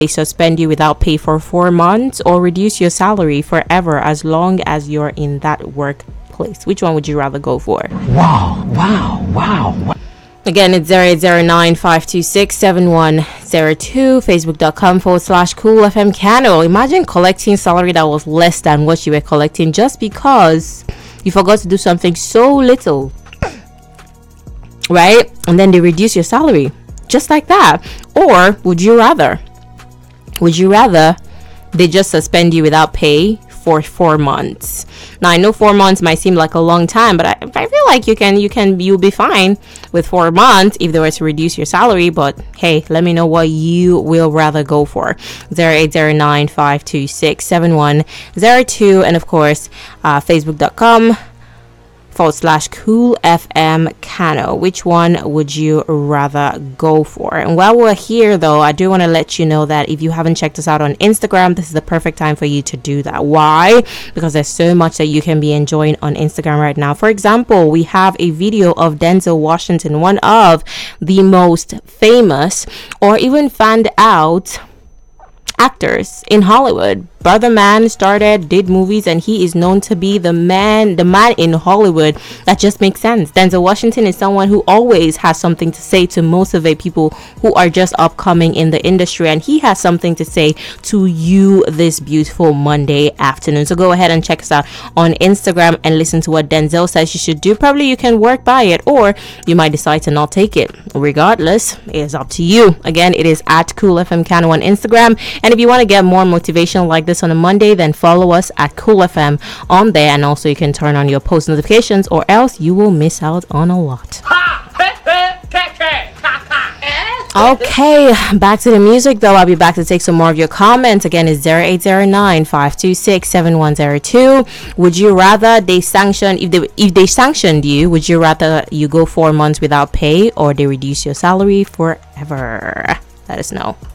they suspend you without pay for 4 months, or reduce your salary forever as long as you're in that workplace? Which one would you rather go for? Wow, wow, wow. Again, it's 0809-526-7102, facebook.com/Cool FM Kano. Imagine collecting salary that was less than what you were collecting just because you forgot to do something so little, right? And then they reduce your salary just like that. Or would you rather they just suspend you without pay for 4 months? Now, I know 4 months might seem like a long time, but I feel like you'll be fine with 4 months if they were to reduce your salary. But hey, let me know what you will rather go for. 0809-526-7102, and of course facebook.com/Cool FM Kano. Which one would you rather go for? And while we're here, though, I do want to let you know that if you haven't checked us out on Instagram, this is the perfect time for you to do that. Why? Because there's so much that you can be enjoying on Instagram right now. For example, we have a video of Denzel Washington, one of the most famous or even fanned out actors in Hollywood. Brother man did movies, and he is known to be the man in Hollywood that just makes sense. Denzel Washington is someone who always has something to say to motivate people who are just upcoming in the industry, and he has something to say to you this beautiful Monday afternoon. So go ahead and check us out on Instagram and listen to what Denzel says you should do. Probably you can work by it, or you might decide to not take it. Regardless, it is up to you. Again, it is at Cool FM Kano on Instagram, and if you want to get more motivation like this on a Monday, then follow us at Cool FM on there, and also you can turn on your post notifications, or else you will miss out on a lot. Okay, back to the music though. I'll be back to take some more of your comments. Again, it's 0809-526-7102. Would you rather if they sanctioned you, would you rather you go 4 months without pay, or they reduce your salary forever? Let us know.